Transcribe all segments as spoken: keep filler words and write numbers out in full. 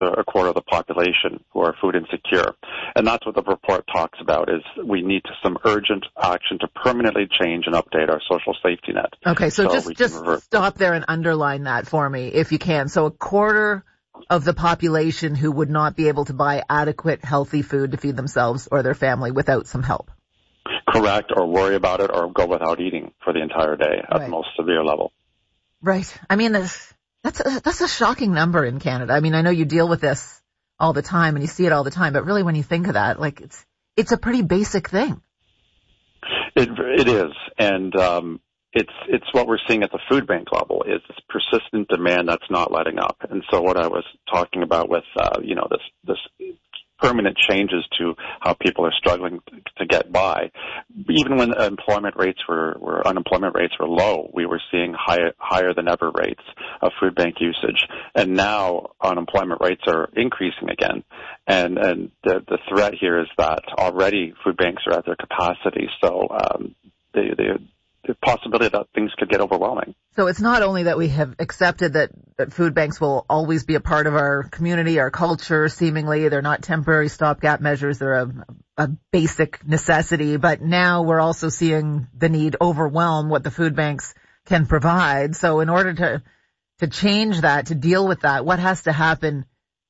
a quarter of the population who are food insecure. And that's what the report talks about, is we need some urgent action to permanently change and update our social safety net. Okay, so, so just, just stop there and underline that for me, if you can. So a quarter of the population who would not be able to buy adequate, healthy food to feed themselves or their family without some help. Correct, or worry about it, or go without eating for the entire day at right. the most severe level. Right. I mean, that's, that's a, that's a shocking number in Canada. I mean, I know you deal with this all the time and you see it all the time, but really when you think of that, like it's it's a pretty basic thing. It it is, and um, it's it's what we're seeing at the food bank level is this persistent demand that's not letting up. And so what I was talking about with uh, you know this this. permanent changes to how people are struggling to get by. Even when employment rates were, were unemployment rates were low, we were seeing higher, higher than ever rates of food bank usage. And now unemployment rates are increasing again. And, and the, the threat here is that already food banks are at their capacity. So um, they, they the possibility that things could get overwhelming. So it's not only that we have accepted that, that food banks will always be a part of our community, our culture, seemingly. They're not temporary stopgap measures. They're a, a basic necessity. But now we're also seeing the need overwhelm what the food banks can provide. So in order to, to change that, to deal with that, what has to happen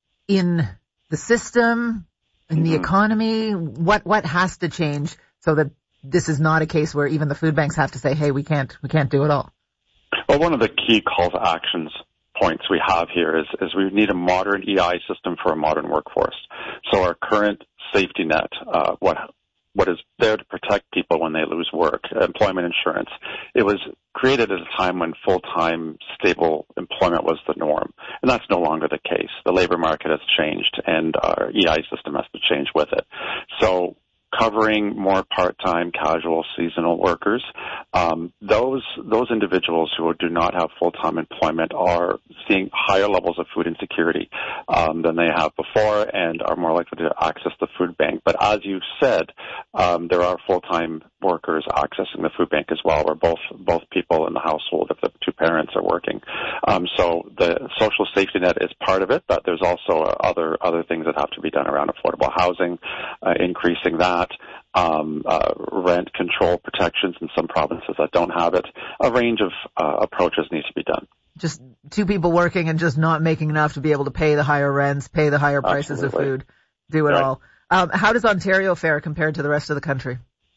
in the system, in mm-hmm. the economy? What, what has to change so that this is not a case where even the food banks have to say, hey, we can't, we can't do it all? Well, one of the key call to actions points we have here is, is we need a modern E I system for a modern workforce. So our current safety net, uh, what, what is there to protect people when they lose work, employment insurance, it was created at a time when full-time, stable employment was the norm. And that's no longer the case. The labor market has changed and our E I system has to change with it. So covering more part-time, casual, seasonal workers. Um, those those individuals who do not have full-time employment are seeing higher levels of food insecurity um, than they have before and are more likely to access the food bank. But as you said, um, there are full-time workers accessing the food bank as well, where both both people in the household, if the two parents are working. Um, so the social safety net is part of it, but there's also uh, other other things that have to be done around affordable housing, uh, increasing that. Um, uh, rent control protections in some provinces that don't have it. A range of uh, approaches needs to be done. Just two people working and just not making enough to be able to pay the higher rents, pay the higher prices Absolutely. Of food, do it right. all. Um, how does Ontario fare compared to the rest of the country?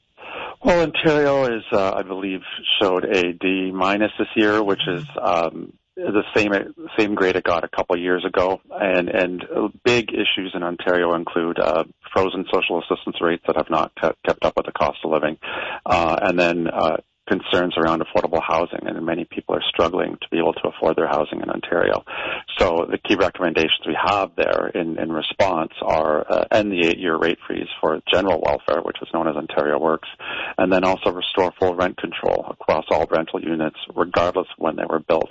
Well, Ontario is, uh, I believe, showed a D minus this year, which is um, the same same grade it got a couple of years ago, and and big issues in Ontario include uh, frozen social assistance rates that have not kept up with the cost of living, uh, and then uh, concerns around affordable housing, and many people are struggling to be able to afford their housing in Ontario. So the key recommendations we have there in, in response are uh, end the eight-year rate freeze for general welfare, which is known as Ontario Works, and then also restore full rent control across all rental units, regardless of when they were built.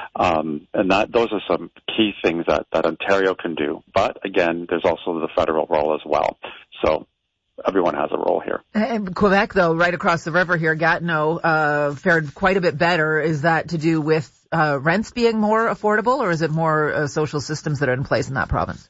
Um, and that those are some key things that, that Ontario can do. But again, there's also the federal role as well. So everyone has a role here. And Quebec, though, right across the river here, Gatineau, uh, fared quite a bit better. Is that to do with uh, rents being more affordable, or is it more uh, social systems that are in place in that province?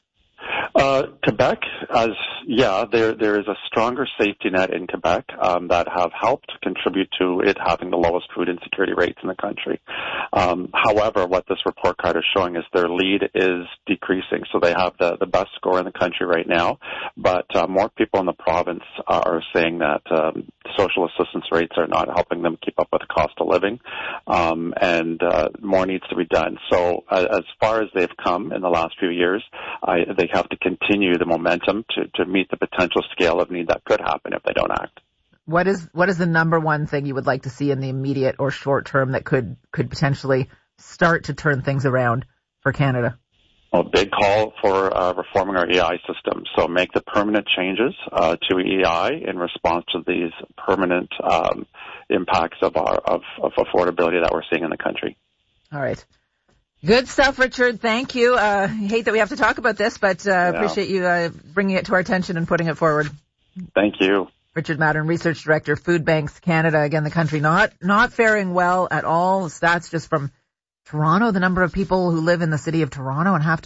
Uh, Quebec, as yeah, there there is a stronger safety net in Quebec um, that have helped contribute to it having the lowest food insecurity rates in the country. Um, however, what this report card is showing is their lead is decreasing. So they have the, the best score in the country right now, but uh, more people in the province are saying that um, social assistance rates are not helping them keep up with the cost of living, um, and uh, more needs to be done. So uh, as far as they've come in the last few years, I, they have to continue the momentum to, to meet the potential scale of need that could happen if they don't act. What is what is the number one thing you would like to see in the immediate or short term that could, could potentially start to turn things around for Canada? A big call for uh, reforming our E I system. So make the permanent changes uh, to E I in response to these permanent um, impacts of, our, of, of affordability that we're seeing in the country. All right. Good stuff, Richard. Thank you. Uh, I hate that we have to talk about this, but uh, yeah. appreciate you uh, bringing it to our attention and putting it forward. Thank you. Richard Mattern, Research Director, Food Banks Canada. Again, the country not not faring well at all. Stats just from Toronto, the number of people who live in the city of Toronto and have to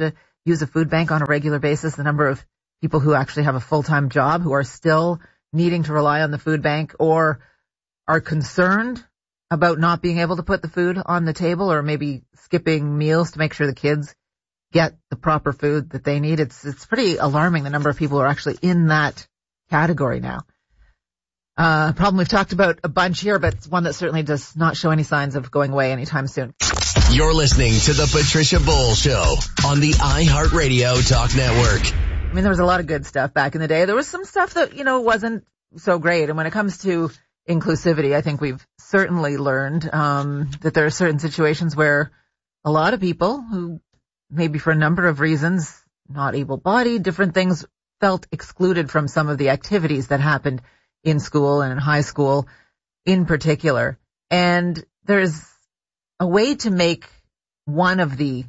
use a food bank on a regular basis, the number of people who actually have a full-time job who are still needing to rely on the food bank or are concerned about not being able to put the food on the table or maybe skipping meals to make sure the kids get the proper food that they need. It's it's pretty alarming the number of people who are actually in that category now. Uh, problem we've talked about a bunch here, but it's one that certainly does not show any signs of going away anytime soon. You're listening to the Patricia Bowles Show on the iHeartRadio Talk Network. I mean, there was a lot of good stuff back in the day. There was some stuff that, you know, wasn't so great. And when it comes to inclusivity, I think we've certainly learned um, that there are certain situations where a lot of people who maybe for a number of reasons, not able-bodied, different things, felt excluded from some of the activities that happened in school and in high school in particular. And there's a way to make one of the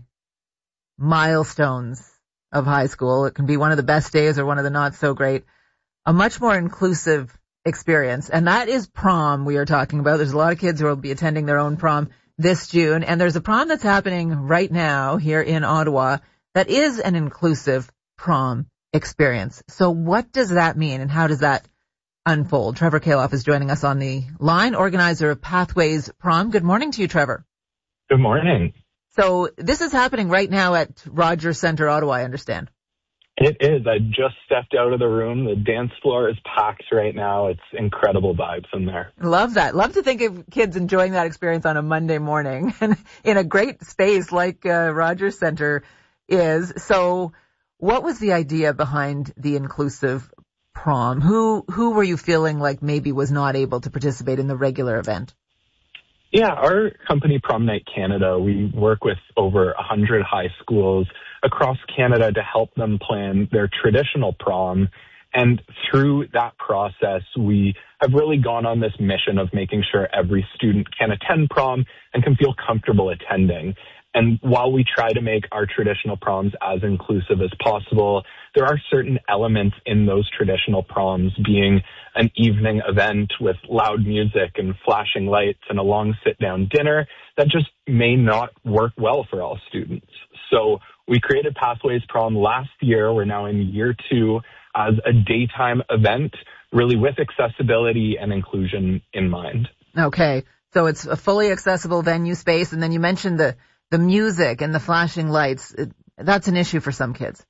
milestones of high school, it can be one of the best days or one of the not so great, a much more inclusive experience. And that is prom we are talking about. There's a lot of kids who will be attending their own prom this June. And there's a prom that's happening right now here in Ottawa that is an inclusive prom experience. So what does that mean and how does that unfold? Trevor Kaloff is joining us on the line, organizer of Pathways Prom. Good morning to you, Trevor. Good morning. So this is happening right now at Rogers Centre, Ottawa, I understand. It is. I just stepped out of the room. The dance floor is packed right now. It's incredible vibes in there. Love that. Love to think of kids enjoying that experience on a Monday morning and in a great space like uh, Rogers Centre is. So what was the idea behind the inclusive prom? Who who were you feeling like maybe was not able to participate in the regular event? Yeah, our company, Prom Night Canada, we work with over one hundred high schools across Canada to help them plan their traditional prom. And through that process, we have really gone on this mission of making sure every student can attend prom and can feel comfortable attending. And while we try to make our traditional proms as inclusive as possible, there are certain elements in those traditional proms, being an evening event with loud music and flashing lights and a long sit-down dinner, that just may not work well for all students. So we created Pathways Prom last year. We're now in year two as a daytime event, really with accessibility and inclusion in mind. Okay. So it's a fully accessible venue space. And then you mentioned the The music and the flashing lights, it, that's an issue for some kids.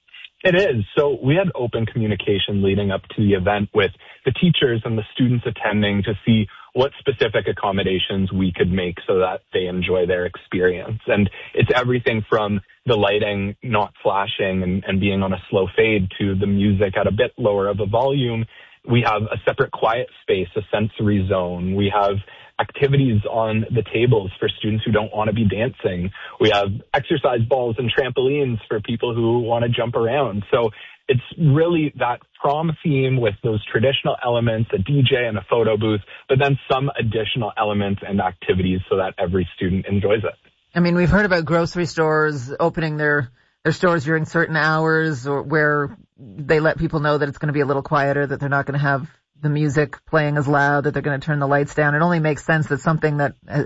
It is. So we had open communication leading up to the event with the teachers and the students attending to see what specific accommodations we could make so that they enjoy their experience. And it's everything from the lighting not flashing and, and being on a slow fade to the music at a bit lower of a volume. We have a separate quiet space, a sensory zone. We have activities on the tables for students who don't want to be dancing. We have exercise balls and trampolines for people who want to jump around. So it's really that prom theme with those traditional elements, a D J and a photo booth, but then some additional elements and activities so that every student enjoys it. I mean, we've heard about grocery stores opening their, their stores during certain hours or where they let people know that it's going to be a little quieter, that they're not going to have the music playing as loud, that they're going to turn the lights down. It only makes sense that something that uh,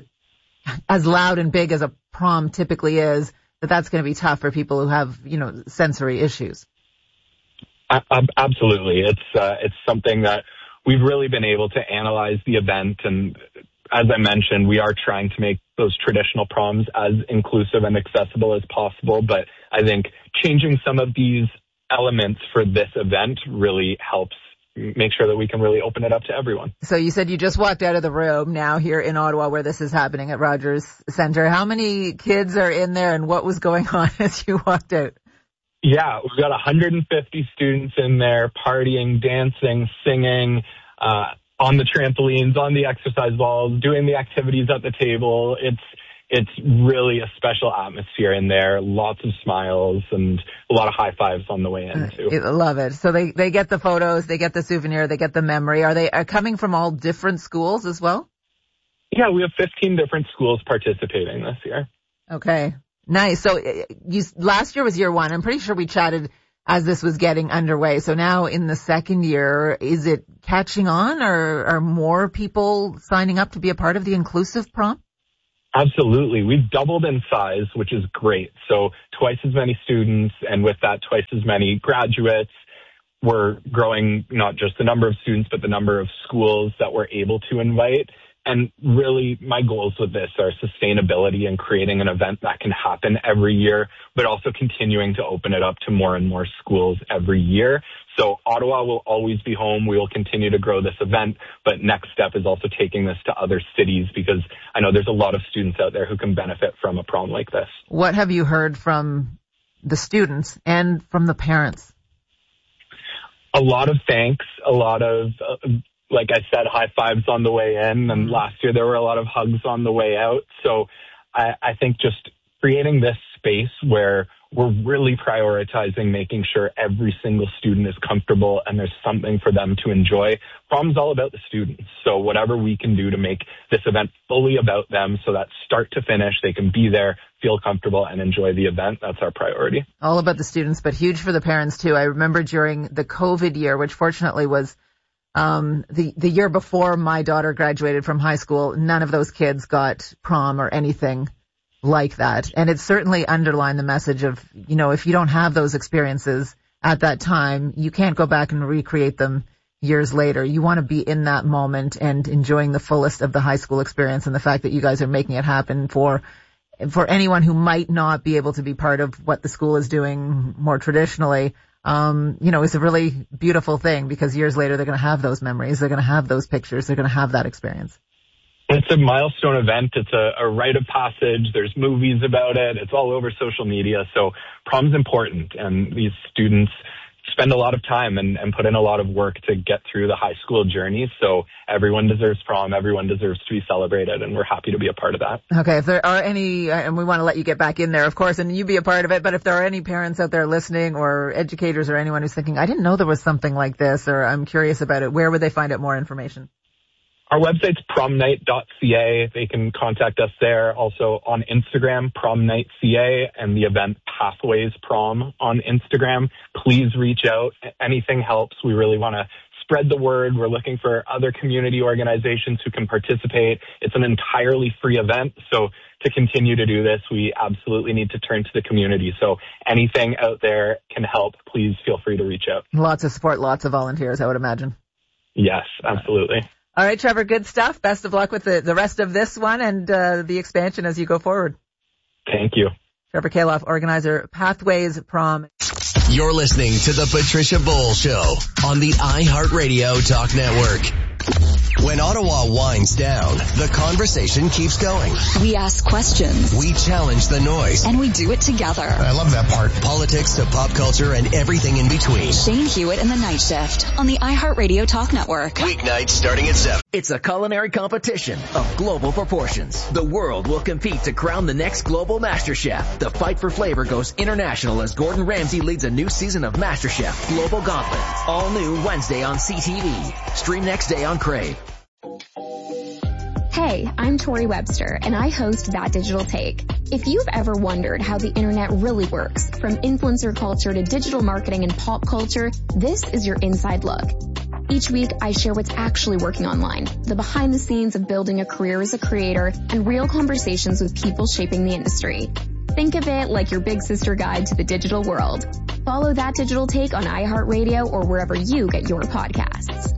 as loud and big as a prom typically is, that that's going to be tough for people who have, you know, sensory issues. Absolutely. It's uh, it's something that we've really been able to analyze the event. And as I mentioned, we are trying to make those traditional proms as inclusive and accessible as possible. But I think changing some of these elements for this event really helps make sure that we can really open it up to everyone. So you said you just walked out of the room now here in Ottawa where this is happening at Rogers Centre. How many kids are in there and what was going on as you walked out? Yeah, we've got one hundred fifty students in there partying, dancing, singing, uh, on the trampolines, on the exercise balls, doing the activities at the table. It's It's really a special atmosphere in there, lots of smiles and a lot of high fives on the way in, too. I love it. So they, they get the photos, they get the souvenir, they get the memory. Are they are coming from all different schools as well? Yeah, we have fifteen different schools participating this year. Okay, nice. So you, last year was year one. I'm pretty sure we chatted as this was getting underway. So now in the second year, is it catching on or are more people signing up to be a part of the inclusive prom? Absolutely. We've doubled in size, which is great. So twice as many students, and with that, twice as many graduates. We're growing not just the number of students, but the number of schools that we're able to invite. And really, my goals with this are sustainability and creating an event that can happen every year, but also continuing to open it up to more and more schools every year. So Ottawa will always be home. We will continue to grow this event, but next step is also taking this to other cities, because I know there's a lot of students out there who can benefit from a prom like this. What have you heard from the students and from the parents? A lot of thanks, a lot of, uh, like I said, high fives on the way in, and last year there were a lot of hugs on the way out. So I, I think just creating this space where we're really prioritizing making sure every single student is comfortable and there's something for them to enjoy. Prom's all about the students. So whatever we can do to make this event fully about them so that start to finish, they can be there, feel comfortable, and enjoy the event, that's our priority. All about the students, but huge for the parents too. I remember during the COVID year, which fortunately was um the the year before my daughter graduated from high school, none of those kids got prom or anything like that. And it certainly underlined the message of, you know, if you don't have those experiences at that time, you can't go back and recreate them years later. You want to be in that moment and enjoying the fullest of the high school experience, and the fact that you guys are making it happen for for anyone who might not be able to be part of what the school is doing more traditionally, um, you know, is a really beautiful thing, because years later they're going to have those memories, they're going to have those pictures, they're going to have that experience. It's a milestone event. It's a, a rite of passage. There's movies about it. It's all over social media. So prom's important, and these students spend a lot of time and, and put in a lot of work to get through the high school journey. So everyone deserves prom. Everyone deserves to be celebrated, and we're happy to be a part of that. Okay, if there are any, and we want to let you get back in there, of course, and you be a part of it, but if there are any parents out there listening, or educators, or anyone who's thinking, I didn't know there was something like this, or I'm curious about it, where would they find out more information? Our website's prom night dot c a. They can contact us there. Also on Instagram, prom night dot c a, and the event Pathways Prom on Instagram. Please reach out. Anything helps. We really want to spread the word. We're looking for other community organizations who can participate. It's an entirely free event. So to continue to do this, we absolutely need to turn to the community. So anything out there can help. Please feel free to reach out. Lots of support, lots of volunteers, I would imagine. Yes, absolutely. All right, Trevor, good stuff. Best of luck with the, the rest of this one and uh, the expansion as you go forward. Thank you. Trevor Kaloff, organizer, Pathways Prom. You're listening to The Patricia Bowl Show on the iHeartRadio Talk Network. When Ottawa winds down, the conversation keeps going. We ask questions. We challenge the noise. And we do it together. I love that part. Politics to pop culture and everything in between. Shane Hewitt and the Night Shift on the iHeartRadio Talk Network. Weeknights starting at seven. It's a culinary competition of global proportions. The world will compete to crown the next global MasterChef. The fight for flavor goes international as Gordon Ramsay leads a new season of MasterChef Global Gauntlet. All new Wednesday on C T V. Stream next day on Crave. Hey, I'm Tori Webster, and I host That Digital Take. If you've ever wondered how the internet really works, from influencer culture to digital marketing and pop culture, this is your inside look. Each week, I share what's actually working online, the behind the scenes of building a career as a creator, and real conversations with people shaping the industry. Think of it like your big sister guide to the digital world. Follow That Digital Take on iHeartRadio or wherever you get your podcasts.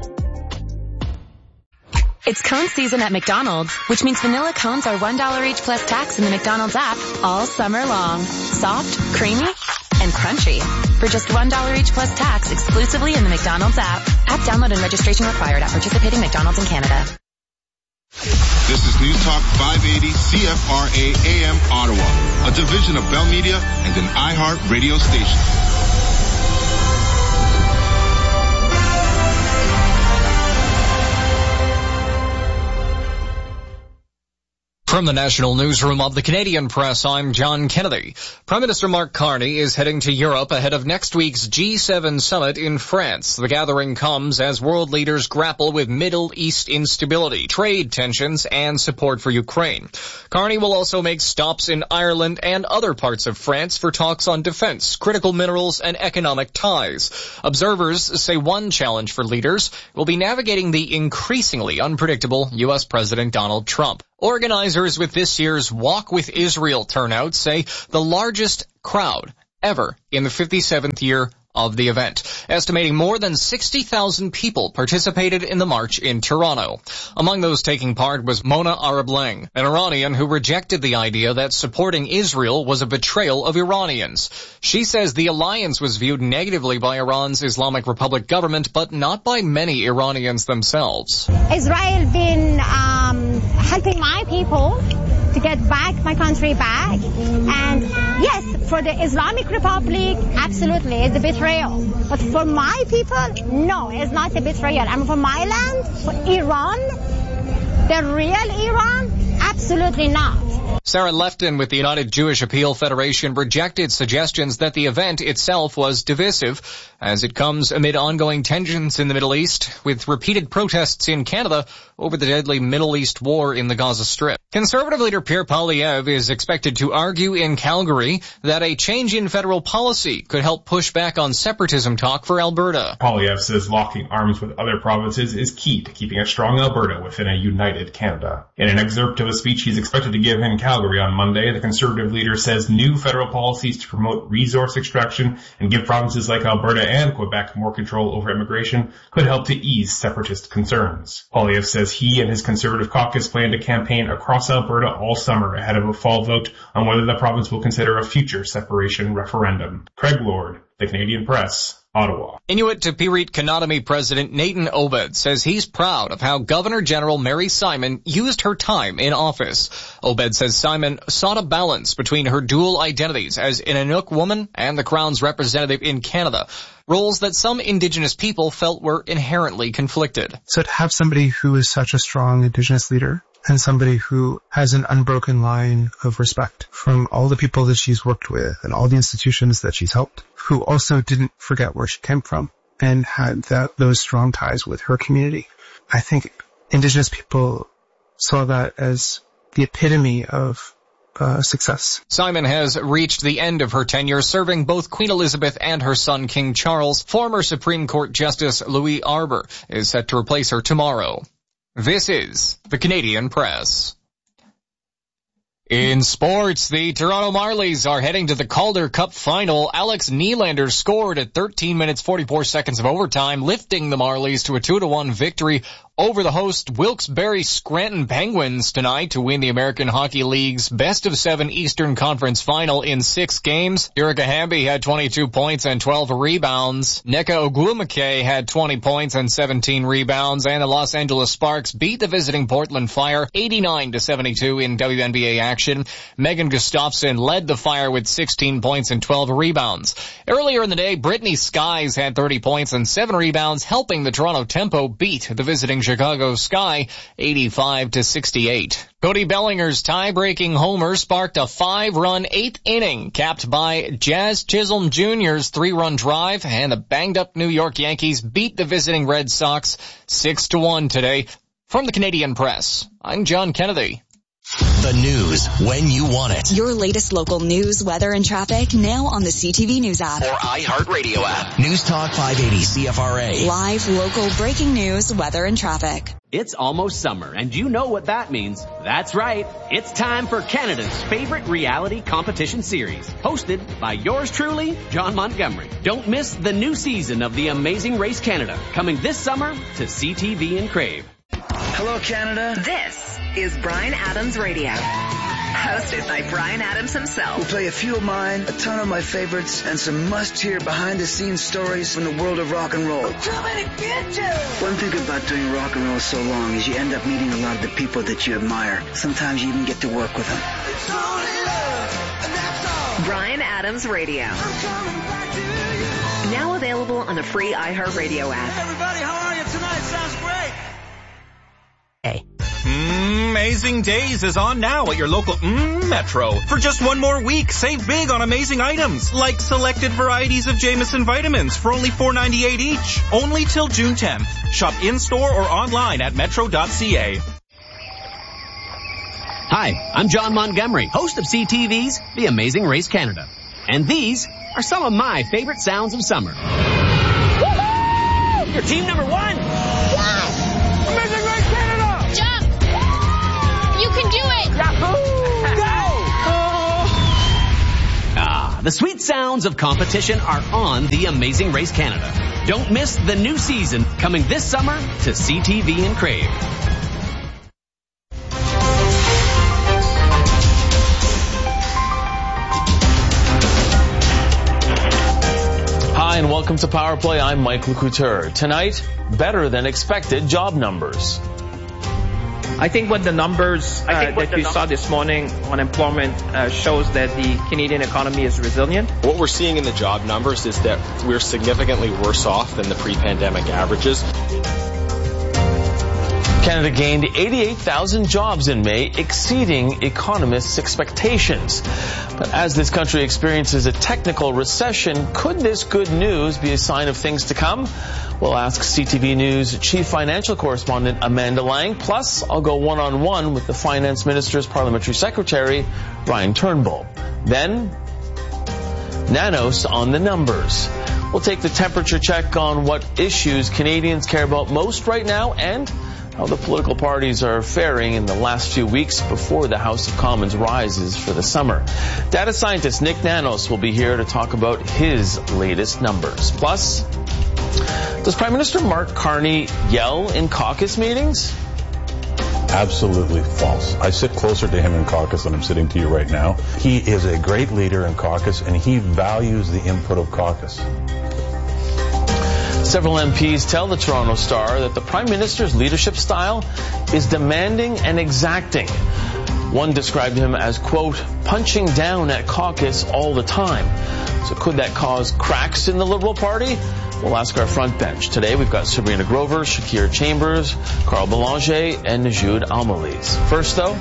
It's cone season at McDonald's, which means vanilla cones are one dollar each plus tax in the McDonald's app all summer long. Soft, creamy, and crunchy. For just one dollar each plus tax exclusively in the McDonald's app. App download and registration required at participating McDonald's in Canada. This is News Talk five eighty C F R A A M Ottawa, a division of Bell Media and an iHeart radio station. From the National Newsroom of the Canadian Press, I'm John Kennedy. Prime Minister Mark Carney is heading to Europe ahead of next week's G seven summit in France. The gathering comes as world leaders grapple with Middle East instability, trade tensions, and support for Ukraine. Carney will also make stops in Ireland and other parts of France for talks on defense, critical minerals, and economic ties. Observers say one challenge for leaders will be navigating the increasingly unpredictable U S President Donald Trump. Organizers with this year's Walk with Israel turnout say the largest crowd ever in the fifty-seventh year of the event. Estimating more than sixty thousand people participated in the march in Toronto. Among those taking part was Mona Arableng, an Iranian who rejected the idea that supporting Israel was a betrayal of Iranians. She says the alliance was viewed negatively by Iran's Islamic Republic government, but not by many Iranians themselves. Israel been um, helping my people to get back my country back. And yes, for the Islamic Republic, absolutely, it's a betrayal. But for my people, no, it's not a betrayal. And for my land, for Iran, the real Iran, absolutely not. Sarah Lefton with the United Jewish Appeal Federation rejected suggestions that the event itself was divisive, as it comes amid ongoing tensions in the Middle East, with repeated protests in Canada over the deadly Middle East war in the Gaza Strip. Conservative leader Pierre Poilievre is expected to argue in Calgary that a change in federal policy could help push back on separatism talk for Alberta. Poilievre says locking arms with other provinces is key to keeping a strong Alberta within a united Canada. In an excerpt of a speech he's expected to give in Calgary on Monday, the Conservative leader says new federal policies to promote resource extraction and give provinces like Alberta and Quebec more control over immigration could help to ease separatist concerns. Poilievre says he and his Conservative caucus plan to campaign across Alberta all summer ahead of a fall vote on whether the province will consider a future separation referendum. Craig Lord, The Canadian Press, Ottawa. Inuit Tapiriit Kanatami President Nathan Obed says he's proud of how Governor General Mary Simon used her time in office. Obed says Simon sought a balance between her dual identities as an Inuk woman and the Crown's representative in Canada, roles that some Indigenous people felt were inherently conflicted. So to have somebody who is such a strong Indigenous leader and somebody who has an unbroken line of respect from all the people that she's worked with and all the institutions that she's helped, who also didn't forget where she came from and had that, those strong ties with her community. I think Indigenous people saw that as the epitome of uh, success. Simon has reached the end of her tenure serving both Queen Elizabeth and her son King Charles. Former Supreme Court Justice Louis Arbour is set to replace her tomorrow. This is the Canadian Press. In sports, the Toronto Marlies are heading to the Calder Cup final. Alex Nylander scored at thirteen minutes forty-four seconds of overtime, lifting the Marlies to a two to one victory over the host Wilkes-Barre Scranton Penguins tonight to win the American Hockey League's best of seven Eastern Conference final in six games. Erica Hamby had twenty-two points and twelve rebounds. Nneka Ogwumike had twenty points and seventeen rebounds, and the Los Angeles Sparks beat the visiting Portland Fire eighty-nine to seventy-two in W N B A action. Megan Gustafson led the Fire with sixteen points and twelve rebounds. Earlier in the day, Brittany Skies had thirty points and seven rebounds, helping the Toronto Tempo beat the visiting Chicago Sky eighty-five to sixty-eight. Cody Bellinger's tie-breaking homer sparked a five-run eighth inning, capped by Jazz Chisholm Junior's three-run drive, and the banged-up New York Yankees beat the visiting Red Sox six to one today. From the Canadian Press, I'm John Kennedy. The news when you want it. Your latest local news, weather, and traffic now on the C T V News app. Or iHeartRadio app. News Talk five eighty C F R A. Live, local, breaking news, weather, and traffic. It's almost summer, and you know what that means. That's right. It's time for Canada's favorite reality competition series, hosted by yours truly, John Montgomery. Don't miss the new season of The Amazing Race Canada, coming this summer to C T V and Crave. Hello, Canada. This is Bryan Adams Radio, hosted by Bryan Adams himself. We'll play a few of mine, a ton of my favorites, and some must-hear behind-the-scenes stories from the world of rock and roll. Too many bitches! One thing about doing rock and roll so long is you end up meeting a lot of the people that you admire. Sometimes you even get to work with them. It's only love, and that's all. Bryan Adams Radio. I'm coming back to you. Now available on the free iHeartRadio app. Hey everybody, how are you tonight? Sounds great. Hey. Amazing Days is on now at your local mm, Metro. For just one more week, save big on amazing items, like selected varieties of Jameson vitamins for only four ninety-eight each. Only till June tenth. Shop in-store or online at metro dot c a. Hi, I'm John Montgomery, host of C T V's The Amazing Race Canada. And these are some of my favorite sounds of summer. Woohoo! Your team number one! Yes! Amazing Race Canada! Jump! You can do The sweet sounds of competition are on The Amazing Race Canada. Don't miss the new season coming this summer to C T V and Crave. Hi, and welcome to Power Play. I'm Mike LeCouture. Tonight, better than expected job numbers. I think what the numbers uh, that the we num- saw this morning on employment uh, shows that the Canadian economy is resilient. What we're seeing in the job numbers is that we're significantly worse off than the pre-pandemic averages. Canada gained eighty-eight thousand jobs in May, exceeding economists' expectations. But as this country experiences a technical recession, could this good news be a sign of things to come? We'll ask C T V News Chief Financial Correspondent Amanda Lang. Plus, I'll go one-on-one with the Finance Minister's Parliamentary Secretary, Ryan Turnbull. Then, Nanos on the numbers. We'll take the temperature check on what issues Canadians care about most right now and how the political parties are faring in the last few weeks before the House of Commons rises for the summer. Data scientist Nick Nanos will be here to talk about his latest numbers. Plus, does Prime Minister Mark Carney yell in caucus meetings? Absolutely false. I sit closer to him in caucus than I'm sitting to you right now. He is a great leader in caucus, and he values the input of caucus. Several M Ps tell the Toronto Star that the Prime Minister's leadership style is demanding and exacting. One described him as, quote, punching down at caucus all the time. So could that cause cracks in the Liberal Party? We'll ask our front bench. Today we've got Sabrina Grover, Shakir Chambers, Carl Belanger, and Najoud Almalise. First, though,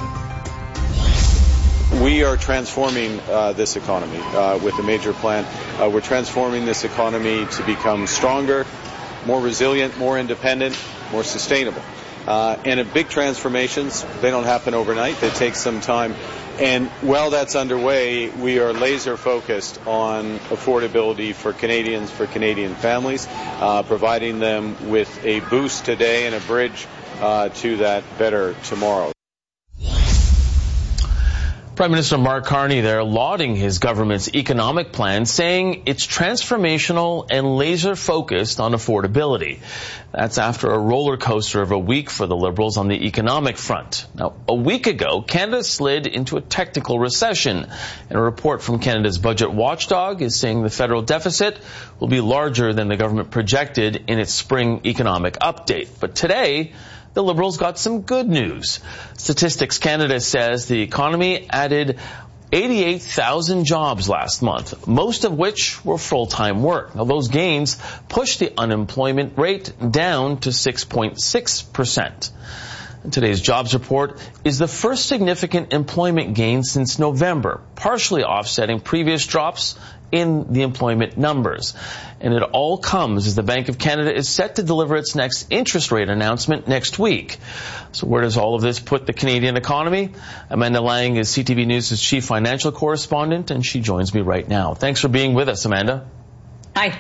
we are transforming uh, this economy uh, with a major plan. Uh, we're transforming this economy to become stronger, more resilient, more independent, more sustainable. Uh, and in big transformations, they don't happen overnight. They take some time. And while that's underway, we are laser focused on affordability for Canadians, for Canadian families, uh, providing them with a boost today and a bridge uh, to that better tomorrow. Prime Minister Mark Carney there lauding his government's economic plan, saying it's transformational and laser-focused on affordability. That's after a roller coaster of a week for the Liberals on the economic front. Now, a week ago, Canada slid into a technical recession, and a report from Canada's budget watchdog is saying the federal deficit will be larger than the government projected in its spring economic update. But today, the Liberals got some good news. Statistics Canada says the economy added eighty-eight thousand jobs last month, most of which were full-time work. Now, those gains pushed the unemployment rate down to six point six percent. Today's jobs report is the first significant employment gain since November, partially offsetting previous drops in the employment numbers. And it all comes as the Bank of Canada is set to deliver its next interest rate announcement next week. So where does all of this put the Canadian economy? Amanda Lang is C T V News' chief financial correspondent, and she joins me right now. Thanks for being with us, Amanda. Hi.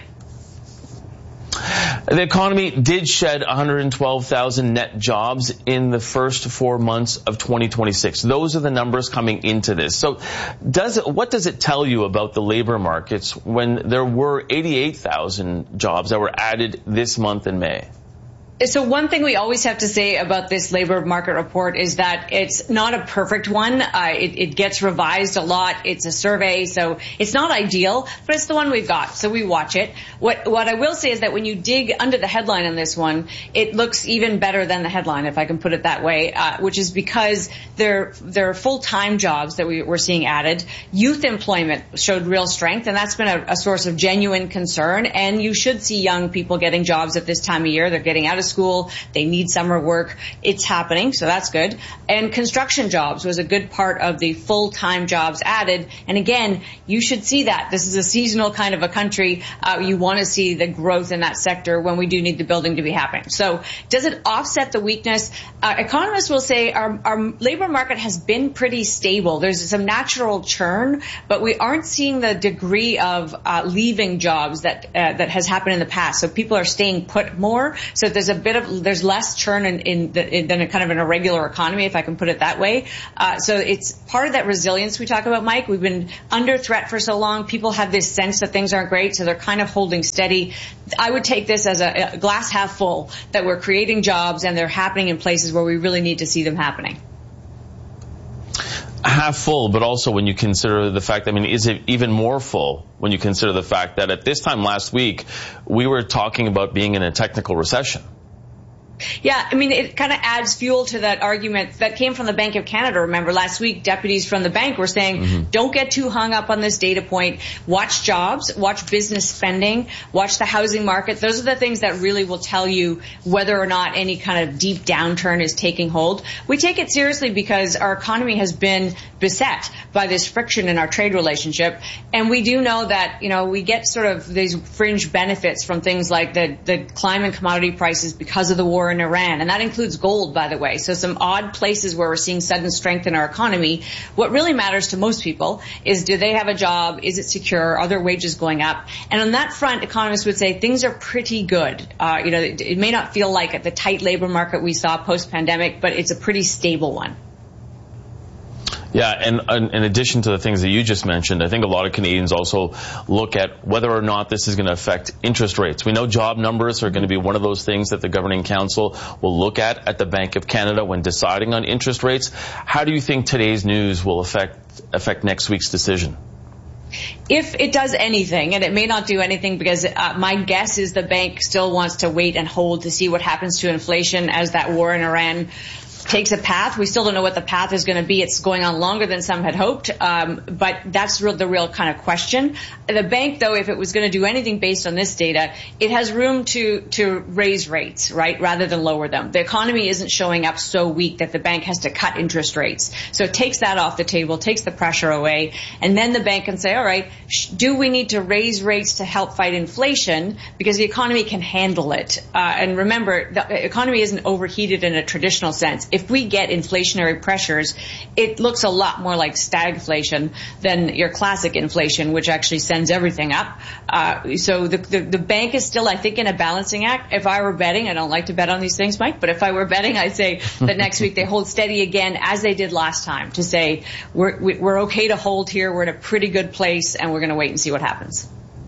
The economy did shed one hundred twelve thousand net jobs in the first four months of twenty twenty-six. Those are the numbers coming into this. So does it, what does it tell you about the labor markets when there were eighty-eight thousand jobs that were added this month in May? So one thing we always have to say about this labor market report is that it's not a perfect one. Uh, it, it gets revised a lot. It's a survey, so it's not ideal, but it's the one we've got, so we watch it. What what I will say is that when you dig under the headline on this one, it looks even better than the headline, if I can put it that way, uh, which is because there, there are full-time jobs that we, we're seeing added. Youth employment showed real strength, and that's been a, a source of genuine concern, and you should see young people getting jobs at this time of year. They're getting out of school. They need summer work. It's happening, so that's good. And construction jobs was a good part of the full-time jobs added. And again, you should see that. This is a seasonal kind of a country. Uh, you want to see the growth in that sector when we do need the building to be happening. So does it offset the weakness? Uh, economists will say our, our labor market has been pretty stable. There's some natural churn, but we aren't seeing the degree of uh, leaving jobs that uh, that has happened in the past. So people are staying put more. So there's a bit of, there's less churn in, in, the, in than a kind of in a regular economy, if I can put it that way. Uh, so it's part of that resilience we talk about, Mike. We've been under threat for so long. People have this sense that things aren't great, so they're kind of holding steady. I would take this as a, a glass half full, that we're creating jobs and they're happening in places where we really need to see them happening. Half full, but also when you consider the fact, I mean, is it even more full when you consider the fact that at this time last week, we were talking about being in a technical recession? Yeah, I mean, it kind of adds fuel to that argument that came from the Bank of Canada. Remember, last week, deputies from the bank were saying, mm-hmm. don't get too hung up on this data point. Watch jobs, watch business spending, watch the housing market. Those are the things that really will tell you whether or not any kind of deep downturn is taking hold. We take it seriously because our economy has been beset by this friction in our trade relationship. And we do know that, you know, we get sort of these fringe benefits from things like the, the climb in commodity prices because of the war in Iran. And that includes gold, by the way. So some odd places where we're seeing sudden strength in our economy. What really matters to most people is, do they have a job? Is it secure? Are their wages going up? And on that front, economists would say things are pretty good. Uh, you know, it, it may not feel like the tight labor market we saw post-pandemic, but it's a pretty stable one. Yeah, and, and in addition to the things that you just mentioned, I think a lot of Canadians also look at whether or not this is going to affect interest rates. We know job numbers are going to be one of those things that the Governing Council will look at at the Bank of Canada when deciding on interest rates. How do you think today's news will affect affect next week's decision? If it does anything, and it may not do anything, because uh, my guess is the bank still wants to wait and hold to see what happens to inflation as that war in Iran takes a path. We still don't know what the path is going to be. It's going on longer than some had hoped, um, but that's real, the real kind of question. The bank, though, if it was going to do anything based on this data, it has room to to raise rates, right, rather than lower them. The economy isn't showing up so weak that the bank has to cut interest rates. So it takes that off the table, takes the pressure away, and then the bank can say, all right, sh- do we need to raise rates to help fight inflation? Because the economy can handle it. Uh, and remember, the economy isn't overheated in a traditional sense. If we get inflationary pressures, it looks a lot more like stagflation than your classic inflation, which actually sends everything up. Uh, so the, the, the bank is still, I think, in a balancing act. If I were betting, I don't like to bet on these things, Mike, but if I were betting, I'd say that next week they hold steady again, as they did last time, to say we're, we're okay to hold here, we're in a pretty good place, and we're going to wait and see what happens.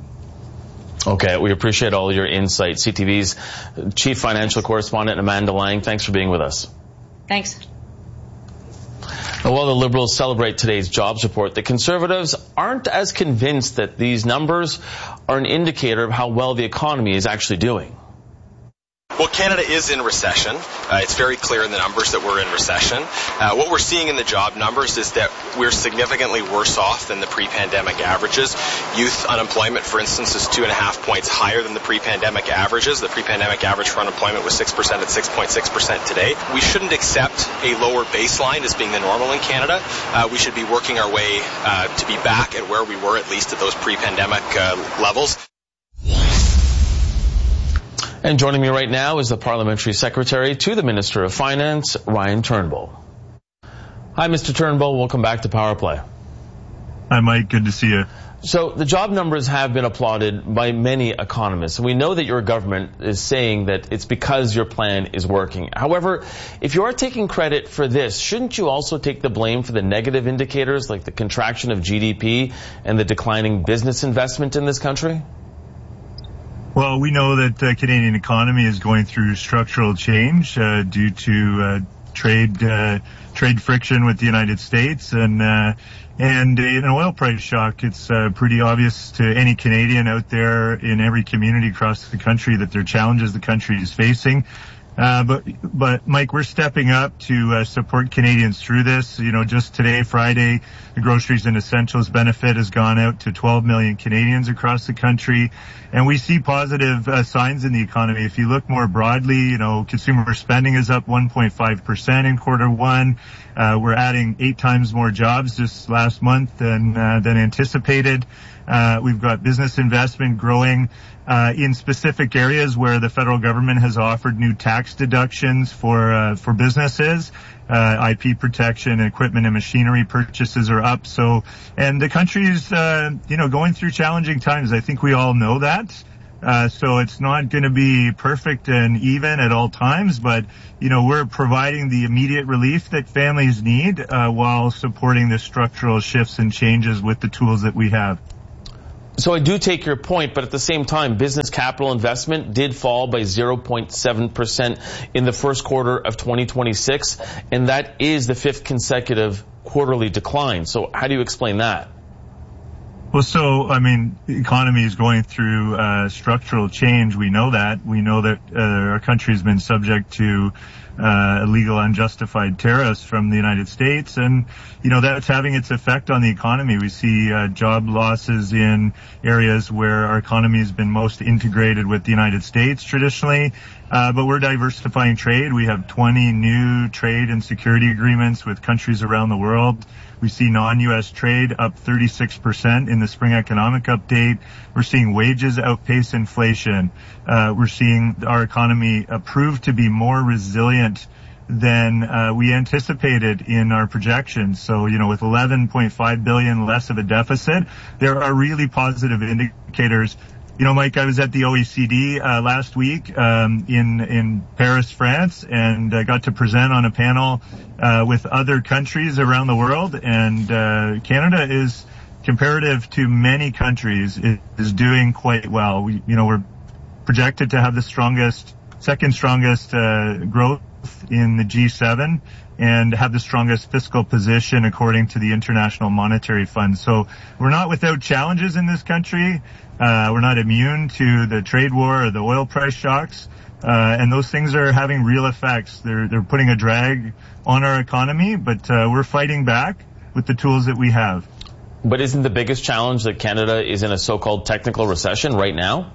Okay, we appreciate all your insight. C T V's Chief Financial Correspondent Amanda Lang, thanks for being with us. Thanks. While the Liberals celebrate today's jobs report, the Conservatives aren't as convinced that these numbers are an indicator of how well the economy is actually doing. Well, Canada is in recession. Uh, it's very clear in the numbers that we're in recession. Uh, what we're seeing in the job numbers is that we're significantly worse off than the pre-pandemic averages. Youth unemployment, for instance, is two and a half points higher than the pre-pandemic averages. The pre-pandemic average for unemployment was six percent at six point six percent today. We shouldn't accept a lower baseline as being the normal in Canada. Uh, we should be working our way uh, to be back at where we were, at least at those pre-pandemic uh, levels. And joining me right now is the Parliamentary Secretary to the Minister of Finance, Ryan Turnbull. Hi, Mister Turnbull. Welcome back to Power Play. Hi, Mike. Good to see you. So the job numbers have been applauded by many economists. We know that your government is saying that it's because your plan is working. However, if you are taking credit for this, shouldn't you also take the blame for the negative indicators like the contraction of G D P and the declining business investment in this country? Well, we know that the Canadian economy is going through structural change uh, due to uh, trade uh, trade friction with the United States and uh, and an oil price shock. It's uh, pretty obvious to any Canadian out there in every community across the country that there are challenges the country is facing. Uh, but, but Mike, we're stepping up to uh, support Canadians through this. You know, just today, Friday, the Groceries and Essentials benefit has gone out to twelve million Canadians across the country. And we see positive uh, signs in the economy. If you look more broadly, you know, consumer spending is up one point five percent in quarter one. Uh, we're adding eight times more jobs this last month than, uh, than anticipated. Uh, we've got business investment growing uh, in specific areas where the federal government has offered new tax deductions for uh, for businesses. Uh, I P protection, equipment and machinery purchases are up. So, and the country is, uh, you know, going through challenging times. I think we all know that. Uh, so it's not going to be perfect and even at all times, but, you know, we're providing the immediate relief that families need uh, while supporting the structural shifts and changes with the tools that we have. So I do take your point, but at the same time, business capital investment did fall by zero point seven percent in the first quarter of twenty twenty-six, and that is the fifth consecutive quarterly decline. So how do you explain that? Well, so, I mean, the economy is going through uh, structural change. We know that. We know that uh, our country has been subject to uh, illegal, unjustified tariffs from the United States. And, you know, that's having its effect on the economy. We see uh, job losses in areas where our economy has been most integrated with the United States traditionally. Uh, but we're diversifying trade. We have twenty new trade and security agreements with countries around the world. We see non-U S trade up thirty-six percent in the spring economic update. We're seeing wages outpace inflation. Uh, we're seeing our economy uh, prove to be more resilient than uh, we anticipated in our projections. So, you know, with eleven point five billion dollars less of a deficit, there are really positive indicators. You know, Mike, I was at the O E C D uh, last week um, in in Paris, France, and I got to present on a panel uh, with other countries around the world. And uh, Canada is, comparative to many countries, is, is doing quite well. We, you know, we're projected to have the strongest, second strongest uh, growth in the G seven and have the strongest fiscal position according to the International Monetary Fund. So we're not without challenges in this country. Uh, we're not immune to the trade war or the oil price shocks. Uh, and those things are having real effects. They're, they're putting a drag on our economy, but uh, we're fighting back with the tools that we have. But isn't the biggest challenge that Canada is in a so-called technical recession right now?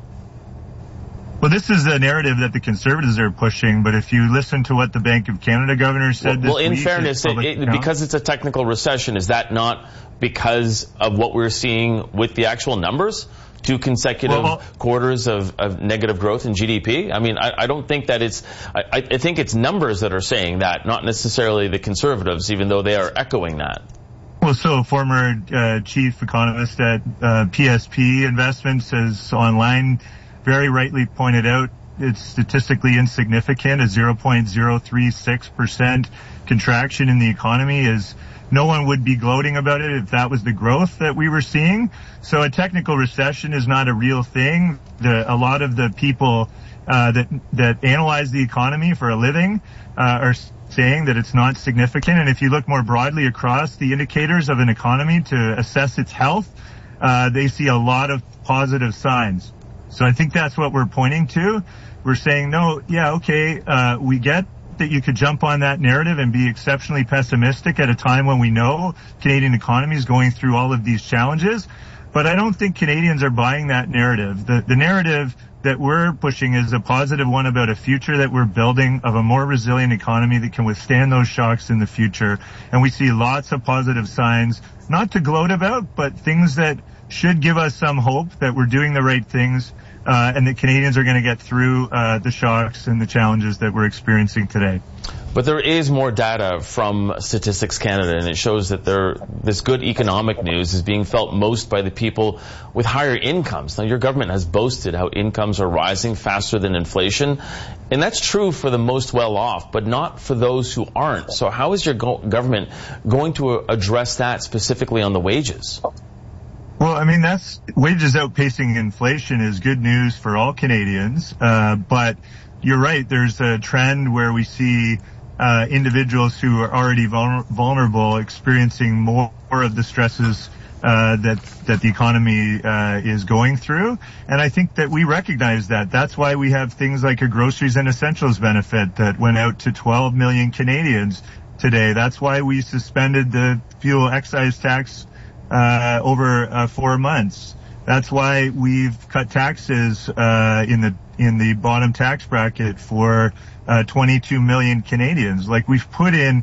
Well, this is a narrative that the Conservatives are pushing, but if you listen to what the Bank of Canada governor said well, this well, week... in fairness, it, it, because it's a technical recession, is that not because of what we're seeing with the actual numbers? Two consecutive well, quarters of, of negative growth in G D P? I mean, I, I don't think that it's... I, I think it's numbers that are saying that, not necessarily the Conservatives, even though they are echoing that. Well, so former uh, chief economist at uh, P S P Investments has online very rightly pointed out it's statistically insignificant. A zero point zero three six percent contraction in the economy is, no one would be gloating about it if that was the growth that we were seeing. So a technical recession is not a real thing. The, a lot of the people uh, that that analyze the economy for a living uh, are saying that it's not significant. And if you look more broadly across the indicators of an economy to assess its health, uh, they see a lot of positive signs. So I think that's what we're pointing to. We're saying, no, yeah, okay, uh, we get that you could jump on that narrative and be exceptionally pessimistic at a time when we know Canadian economy is going through all of these challenges. But I don't think Canadians are buying that narrative. The, the narrative that we're pushing is a positive one about a future that we're building of a more resilient economy that can withstand those shocks in the future. And we see lots of positive signs, not to gloat about, but things that should give us some hope that we're doing the right things, uh, and that Canadians are going to get through uh, the shocks and the challenges that we're experiencing today. But there is more data from Statistics Canada, and it shows that there, this good economic news is being felt most by the people with higher incomes. Now, your government has boasted how incomes are rising faster than inflation, and that's true for the most well-off, but not for those who aren't. So how is your go- government going to address that specifically on the wages? Well, I mean, that's wages outpacing inflation is good news for all Canadians. Uh, but you're right. There's a trend where we see uh, individuals who are already vul- vulnerable experiencing more of the stresses uh, that that the economy uh, is going through. And I think that we recognize that. That's why we have things like a groceries and essentials benefit that went out to twelve million Canadians today. That's why we suspended the fuel excise tax Uh, over uh, four months. That's why we've cut taxes uh, in the in the bottom tax bracket for uh, twenty-two million Canadians. Like, we've put in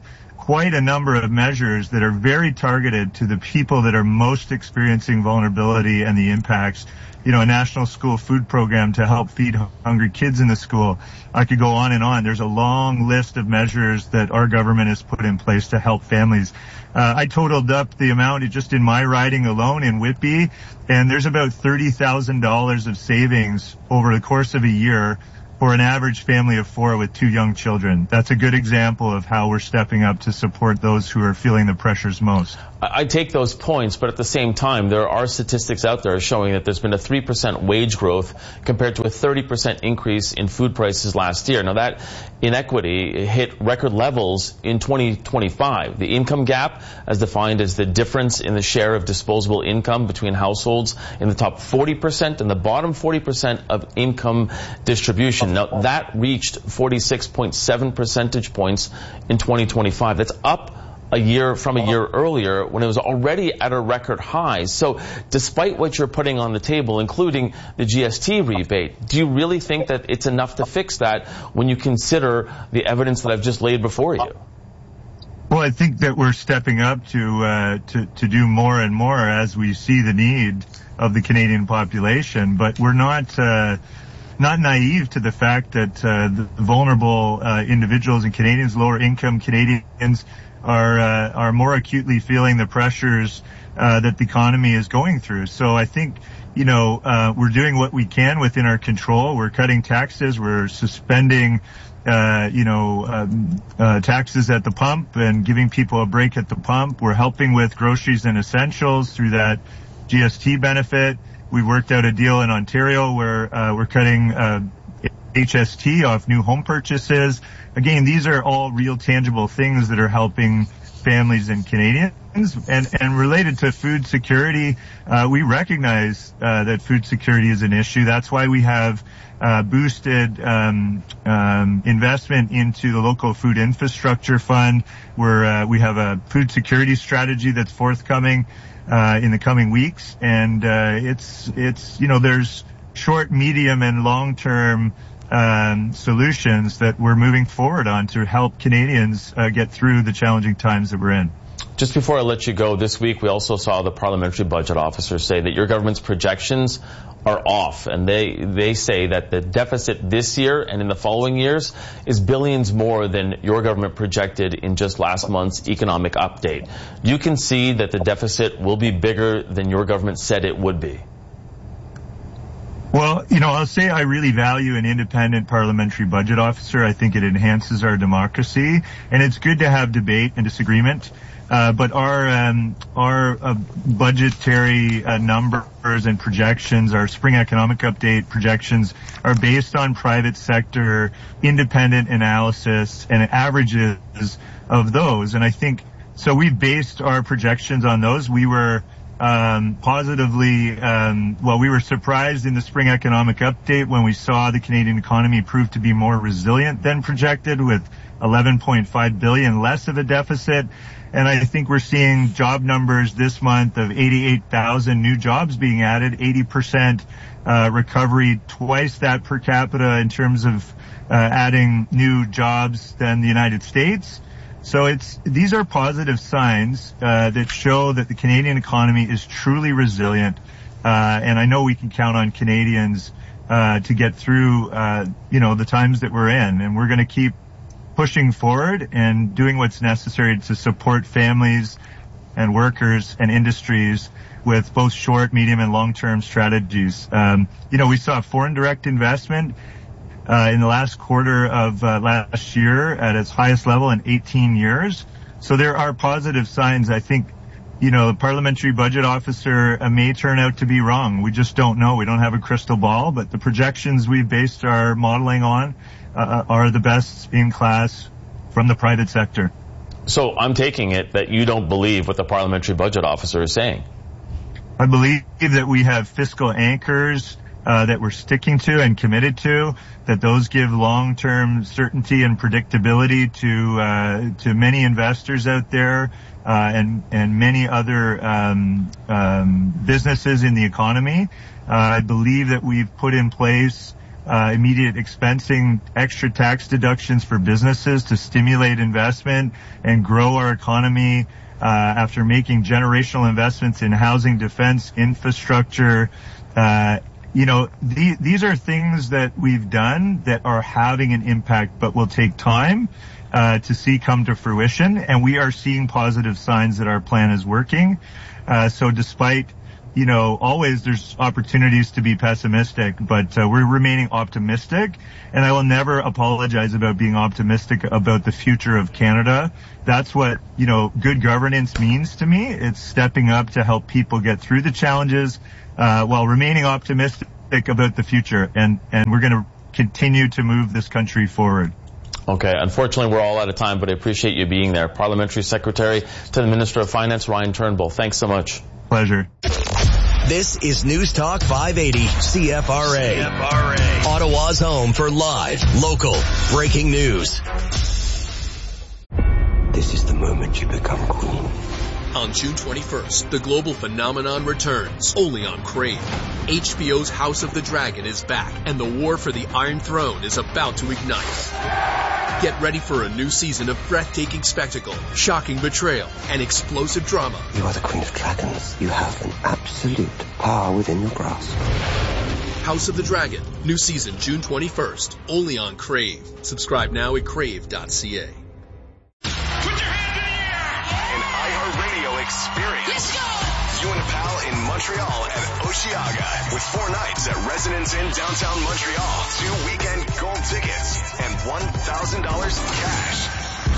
quite a number of measures that are very targeted to the people that are most experiencing vulnerability and the impacts. You know, a national school food program to help feed hungry kids in the school. I could go on and on. There's a long list of measures that our government has put in place to help families. Uh, I totaled up the amount just in my riding alone in Whitby, and there's about thirty thousand dollars of savings over the course of a year for an average family of four with two young children. That's a good example of how we're stepping up to support those who are feeling the pressures most. I take those points, but at the same time, there are statistics out there showing that there's been a three percent wage growth compared to a thirty percent increase in food prices last year. Now, that inequity hit record levels in twenty twenty-five. The income gap, as defined as the difference in the share of disposable income between households in the top forty percent and the bottom forty percent of income distribution. Now, that reached forty-six point seven percentage points in twenty twenty-five. That's up a year from a year earlier when it was already at a record high. So despite what you're putting on the table, including the G S T rebate, do you really think that it's enough to fix that when you consider the evidence that I've just laid before you? Well, I think that we're stepping up to, uh, to, to do more and more as we see the need of the Canadian population, but we're not, uh, not naive to the fact that, uh, the vulnerable, uh, individuals and Canadians, lower income Canadians, are uh, are more acutely feeling the pressures uh, that the economy is going through. So I think, you know, uh, we're doing what we can within our control. We're cutting taxes. We're suspending, uh, you know, um, uh, taxes at the pump and giving people a break at the pump. We're helping with groceries and essentials through that G S T benefit. We worked out a deal in Ontario where uh, we're cutting uh, H S T off new home purchases. Again, these are all real tangible things that are helping families and Canadians. And, and related to food security, uh, we recognize uh, that food security is an issue. That's why we have uh, boosted um, um, investment into the local food infrastructure fund, where uh, we have a food security strategy that's forthcoming uh, in the coming weeks. And uh, it's it's you know there's short, medium, and long-term Um, solutions that we're moving forward on to help Canadians uh, get through the challenging times that we're in. Just before I let you go, this week we also saw the parliamentary budget officer say that your government's projections are off, and they they say that the deficit this year and in the following years is billions more than your government projected in just last month's economic update. You can see that the deficit will be bigger than your government said it would be. Well, you know, I'll say I really value an independent parliamentary budget officer. I think it enhances our democracy, and it's good to have debate and disagreement. Uh, but our um, our uh, budgetary uh, numbers and projections, our spring economic update projections, are based on private sector independent analysis and averages of those. And I think so. We've based our projections on those. We were. Um, positively, um, well, we were surprised in the spring economic update when we saw the Canadian economy prove to be more resilient than projected, with eleven point five billion less of a deficit. And I think we're seeing job numbers this month of eighty-eight thousand new jobs being added, eighty percent uh, recovery, twice that per capita in terms of uh, adding new jobs than the United States. So it's these are positive signs uh, that show that the Canadian economy is truly resilient, uh, and I know we can count on Canadians uh, to get through, uh, you know, the times that we're in, and we're going to keep pushing forward and doing what's necessary to support families and workers and industries with both short, medium, and long-term strategies. Um, you know, we saw foreign direct investment Uh, in the last quarter of uh, last year at its highest level in eighteen years. So there are positive signs. I think, you know, the parliamentary budget officer uh, may turn out to be wrong. We just don't know. We don't have a crystal ball, but the projections we've based our modeling on uh, are the best in class from the private sector. So I'm taking it that you don't believe what the parliamentary budget officer is saying. I believe that we have fiscal anchors Uh, that we're sticking to and committed to, that those give long-term certainty and predictability to uh, to many investors out there uh, and and many other um, um, businesses in the economy. Uh, I believe that we've put in place uh, immediate expensing, extra tax deductions for businesses to stimulate investment and grow our economy, uh, after making generational investments in housing, defense, infrastructure. Uh, you know, the, these are things that we've done that are having an impact, but will take time uh, to see come to fruition. And we are seeing positive signs that our plan is working. Uh, so despite, you know, always there's opportunities to be pessimistic, but uh, we're remaining optimistic. And I will never apologize about being optimistic about the future of Canada. That's what, you know, good governance means to me. It's stepping up to help people get through the challenges uh, while remaining optimistic about the future. And, and we're going to continue to move this country forward. Okay. Unfortunately, we're all out of time, but I appreciate you being there. Parliamentary Secretary to the Minister of Finance, Ryan Turnbull. Thanks so much. Pleasure. This is News Talk five eighty C F R A. C F R A. Ottawa's home for live, local, breaking news. This is the moment you become queen. On June twenty-first, the global phenomenon returns, only on Crave. H B O's House of the Dragon is back, and the war for the Iron Throne is about to ignite. Get ready for a new season of breathtaking spectacle, shocking betrayal, and explosive drama. You are the Queen of Dragons. You have an absolute power within your grasp. House of the Dragon, new season June twenty-first, only on Crave. Subscribe now at crave dot c a. Experience. Let's go! You and a pal in Montreal at Osheaga with four nights at Residence Inn downtown Montreal, two weekend gold tickets, and one thousand dollars cash.